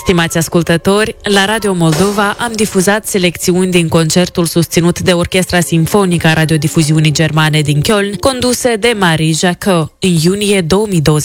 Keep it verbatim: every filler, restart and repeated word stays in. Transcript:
Stimați ascultători, la Radio Moldova am difuzat selecțiuni din concertul susținut de Orchestra Simfonică a Radiodifuziunii Germane din Köln, conduse de Marie Jacquot, în iunie două mii douăzeci.